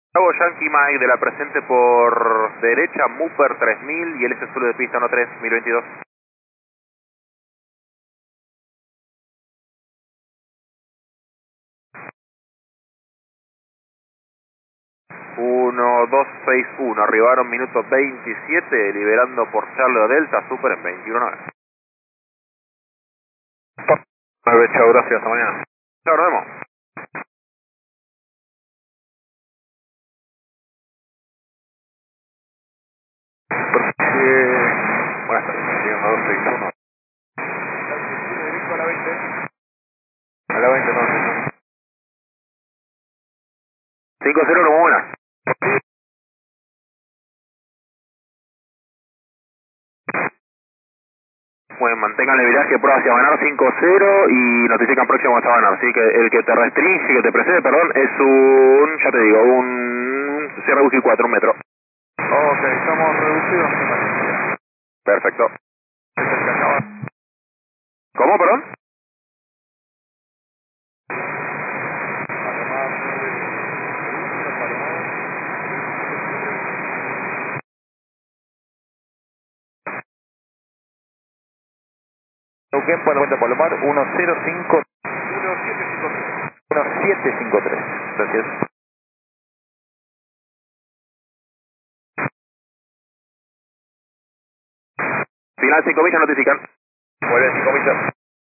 Bravo Yankee Mike de la presente por derecha, Mooper 3000 y el S suelo de pista 13, 1022. 1261, arribaron minuto 27, liberando por Charlie Delta, Super en 21.9. 9, chao, gracias, hasta mañana. Chao, nos vemos. Buenas tardes, señor 261. Directo a la 20. A la 20, no. 5-0, como buena. Bueno, mantengan el viraje, prueba hacia Banar 5-0 y notifican próximo hacia Banar. Así que el que te restringe, que te precede, perdón, es un, ya te digo, un CRV 4, un metro. Ok, estamos reducidos. Perfecto. ¿Cómo, perdón? Neuquén, Puente Palomar, 105 1753. Gracias. Final 5 millas, notifican. Vuelve 5 millas.